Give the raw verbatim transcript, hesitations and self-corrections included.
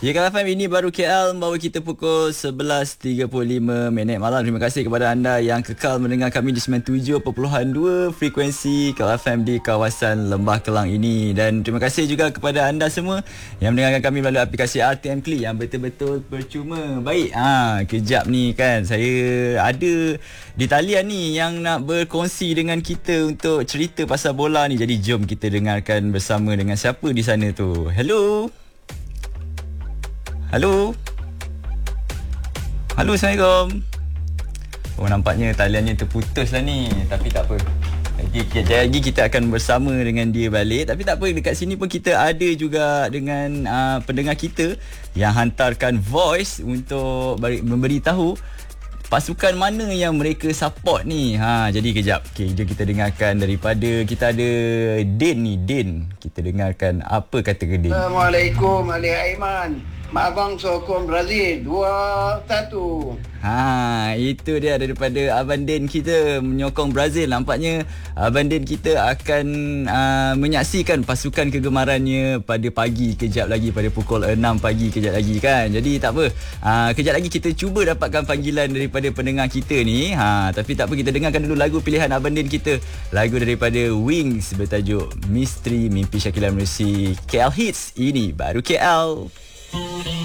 Ya, K F M ini baru K L membawa kita pukul sebelas tiga puluh lima minit malam. Terima kasih kepada anda yang kekal mendengar kami di sembilan puluh tujuh perpuluhan dua frekuensi K F M di kawasan Lembah Kelang ini. Dan terima kasih juga kepada anda semua yang mendengarkan kami melalui aplikasi R T M Klik yang betul-betul percuma. Baik, ah ha, kejap ni kan saya ada di talian ni yang nak berkongsi dengan kita untuk cerita pasal bola ni. Jadi jom kita dengarkan bersama dengan siapa di sana tu. Hello. Halo. Halo, Assalamualaikum. Oh, nampaknya taliannya terputus lah ni. Tapi tak apa. Lagi, lagi kita akan bersama dengan dia balik. Tapi tak apa, dekat sini pun kita ada juga dengan uh, pendengar kita yang hantarkan voice untuk beri, memberitahu pasukan mana yang mereka support ni. Ha, jadi kejap. Okay, jom kita dengarkan daripada kita ada Din ni. Din. Kita dengarkan apa kata Din. Assalamualaikum, Ali Aiman. Mak abang sokong Brazil dua satu. Ha, itu dia daripada Abang Din kita menyokong Brazil. Nampaknya Abang Din kita akan uh, menyaksikan pasukan kegemarannya pada pagi kejap lagi, pada pukul enam pagi kejap lagi kan. Jadi tak apa. Uh, kejap lagi kita cuba dapatkan panggilan daripada pendengar kita ni. Ha, tapi tak apa, kita dengarkan dulu lagu pilihan Abang Din kita. Lagu daripada Wings bertajuk Misteri Mimpi Shakila Mercy. K L Hits, ini baru K L.